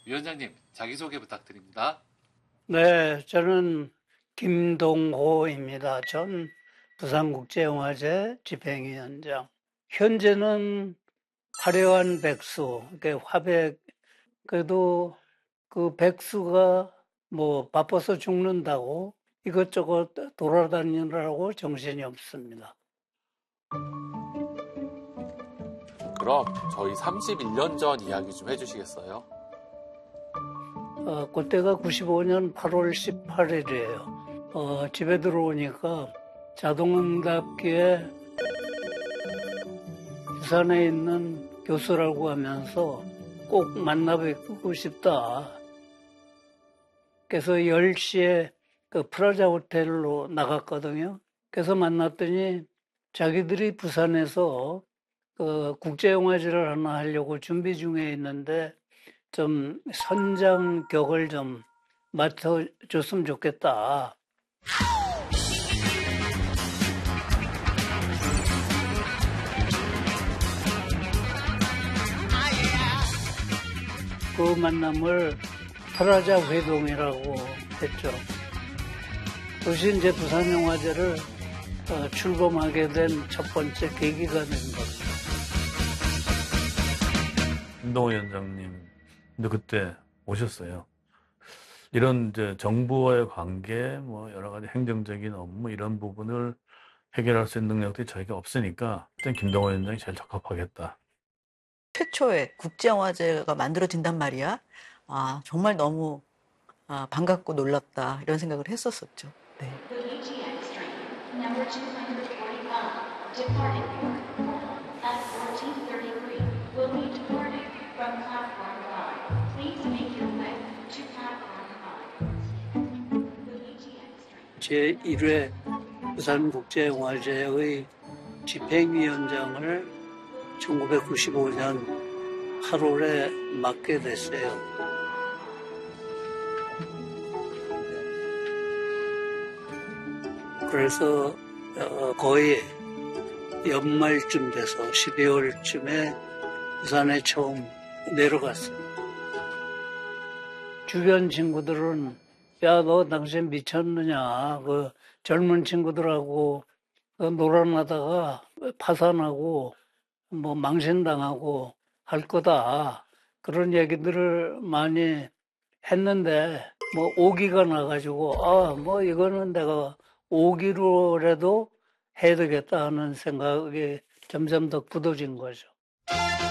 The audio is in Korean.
위원장님, 자기소개 부탁드립니다. 네, 저는 김동호입니다. 전 부산국제영화제 집행위원장. 현재는 화려한 백수, 화백, 그래도 그 백수가 뭐 바빠서 죽는다고 이것저것 돌아다니느라고 정신이 없습니다. 그럼 저희 31년 전 이야기 좀 해주시겠어요? 그때가 95년 8월 18일이에요. 집에 들어오니까 자동응답기에 부산에 있는 교수라고 하면서 꼭 만나 뵙고 싶다. 그래서 10시에 그 프라자 호텔로 나갔거든요. 그래서 만났더니 자기들이 부산에서 그 국제영화제를 하나 하려고 준비 중에 있는데 좀 선장격을 좀 맡아줬으면 좋겠다. 그 만남을 프라자 회동이라고 했죠. 그것이 이제 부산영화제를 출범하게 된 첫 번째 계기가 된 겁니다. 김동호 위원장님, 근데 그때 오셨어요. 이런 이제 정부와의 관계, 뭐 여러 가지 행정적인 업무 이런 부분을 해결할 수 있는 능력들이 저희가 없으니까 일단 김동호 위원장이 제일 적합하겠다. 최초의 국제영화제가 만들어진단 말이야. 정말 너무 반갑고 놀랍다 이런 생각을 했었었죠. 네. 제1회 부산국제영화제의 집행위원장을 1995년 8월에 맡게 됐어요. 그래서 거의 연말쯤 돼서 12월쯤에 부산에 처음 내려갔어요. 주변 친구들은 야, 너 당신 미쳤느냐. 그 젊은 친구들하고 놀아나다가 파산하고 뭐 망신당하고 할 거다. 그런 얘기들을 많이 했는데 뭐 오기가 나가지고 뭐 이거는 내가 오기로라도 해야 되겠다 하는 생각이 점점 더 굳어진 거죠.